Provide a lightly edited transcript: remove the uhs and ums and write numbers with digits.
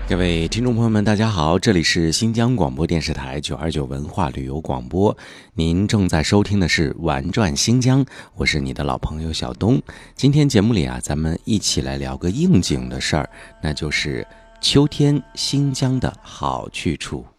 各位听众朋友们，大家好，这里是新疆广播电视台929文化旅游广播，您正在收听的是玩转新疆，我是你的老朋友小东。今天节目里啊，咱们一起来聊个应景的事儿，那就是秋天新疆的好去处。